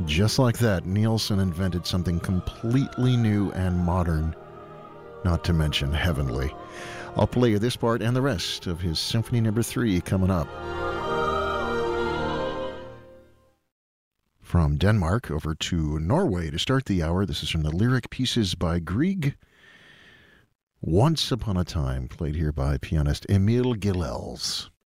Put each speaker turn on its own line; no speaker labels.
just like that, Nielsen invented something completely new and modern, not to mention heavenly. I'll play you this part and the rest of his Symphony No. 3 coming up. From Denmark over to Norway to start the hour, this is from the Lyric Pieces by Grieg. Once Upon a Time, played here by pianist Emil Gilels.